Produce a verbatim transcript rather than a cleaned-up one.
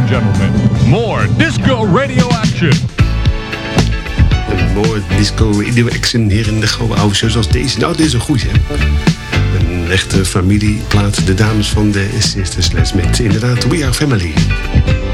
and gentlemen, more Disco Radio Action. More Disco Radio Action hier in de gouden oude show zoals deze. Nou, dit is een goeie, hè? Een echte familieplaat. De dames van de Sister Sledge met inderdaad We Are Family.